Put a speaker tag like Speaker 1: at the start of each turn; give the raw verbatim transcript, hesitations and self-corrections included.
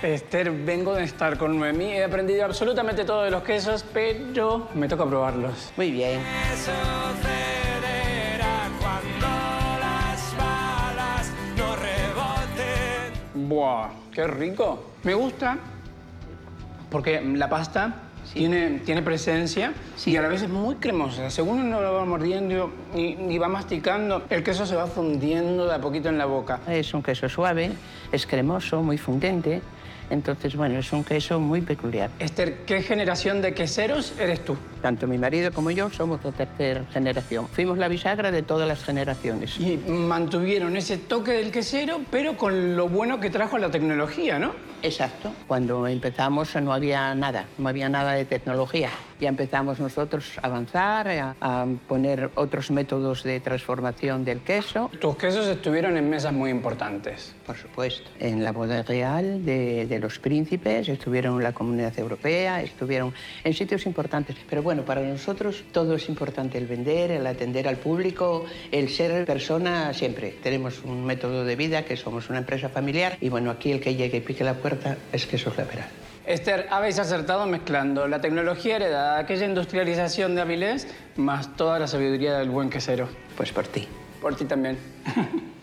Speaker 1: Esther, vengo de estar con Noemí. He aprendido absolutamente todo de los quesos, pero me toca probarlos.
Speaker 2: Muy bien.
Speaker 3: ¿Qué sucederá cuando las balas no reboten?
Speaker 1: ¡Buah! ¡Qué rico! Me gusta porque la pasta sí. tiene, tiene presencia sí. y a la vez es muy cremosa. Según uno lo va mordiendo y, y va masticando, el queso se va fundiendo de a poquito en la boca.
Speaker 2: Es un queso suave, es cremoso, muy fundente. Entonces, bueno, es un queso muy peculiar.
Speaker 1: Esther, ¿qué generación de queseros eres tú?
Speaker 2: Tanto mi marido como yo somos de tercera generación. Fuimos la bisagra de todas las generaciones.
Speaker 1: Y mantuvieron ese toque del quesero, pero con lo bueno que trajo la tecnología, ¿no?
Speaker 2: Exacto. Cuando empezamos no había nada, no había nada de tecnología. Ya empezamos nosotros a avanzar, a, a poner otros métodos de transformación del queso.
Speaker 1: Tus quesos estuvieron en mesas muy importantes.
Speaker 2: Por supuesto. En la boda real de, de los príncipes, estuvieron en la Comunidad Europea, estuvieron en sitios importantes. Pero bueno, para nosotros todo es importante, el vender, el atender al público, el ser persona siempre. Tenemos un método de vida, que somos una empresa familiar, y bueno, aquí el que llegue y pique la puerta es Quesos La Peral.
Speaker 1: Esther, habéis acertado mezclando la tecnología heredada, aquella industrialización de Avilés, más toda la sabiduría del buen quesero.
Speaker 2: Pues por ti.
Speaker 1: Por ti también.